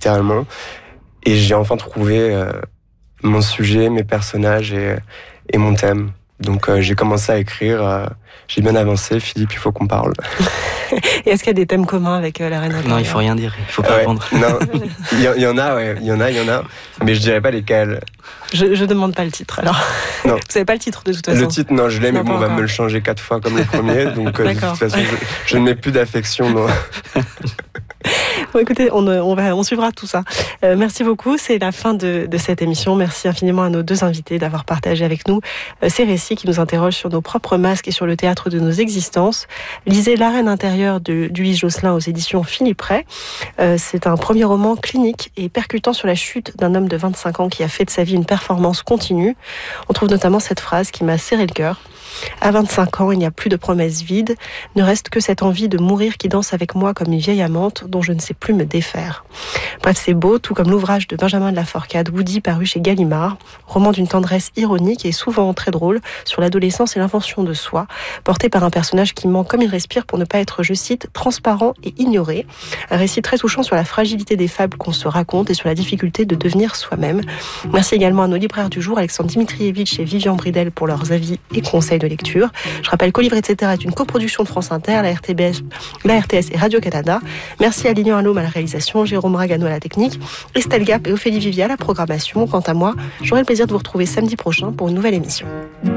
littéralement. Et j'ai enfin trouvé mon sujet, mes personnages et mon thème. Donc j'ai commencé à écrire, j'ai bien avancé. Philippe, il faut qu'on parle. Et est-ce qu'il y a des thèmes communs avec la Reine intérieure ? Non, il faut rien dire, il faut pas répondre. Non, il y en a, il y en a, mais je dirais pas lesquels. Je demande pas le titre, alors. Non. Vous savez pas le titre de toute façon. Le titre, non, je l'ai, mais Non, bon, on va encore. me le changer 4 fois comme le premier, donc de toute façon, je ne mets plus d'affection, non. Bon, écoutez, on suivra tout ça. Merci beaucoup, c'est la fin de cette émission. Merci infiniment à nos deux invités d'avoir partagé avec nous ces récits qui nous interrogent sur nos propres masques et sur le théâtre de nos existences. Lisez La Reine intérieure d'Ulysse Josselin aux éditions Philippe Ray. C'est un premier roman clinique et percutant sur la chute d'un homme de 25 ans qui a fait de sa vie une performance continue. On trouve notamment cette phrase qui m'a serré le cœur. À 25 ans, il n'y a plus de promesses vides, ne reste que cette envie de mourir qui danse avec moi comme une vieille amante dont je ne sais plus me défaire. Bref, c'est beau, tout comme l'ouvrage de Benjamin de la Forcade, Woody, paru chez Gallimard, roman d'une tendresse ironique et souvent très drôle sur l'adolescence et l'invention de soi, porté par un personnage qui ment comme il respire pour ne pas être, je cite, transparent et ignoré. Un récit très touchant sur la fragilité des fables qu'on se raconte et sur la difficulté de devenir soi-même. Merci également à nos libraires du jour, Alexandre Dimitrievitch et Vivian Bridel, pour leurs avis et conseils de lecture. Je rappelle qu'Au Livre, etc. est une coproduction de France Inter, la RTS et Radio-Canada. Merci à Lilian Allôme à la réalisation, Jérôme Ragano à la technique, Estelle Gap et Ophélie Vivier à la programmation. Quant à moi, j'aurai le plaisir de vous retrouver samedi prochain pour une nouvelle émission.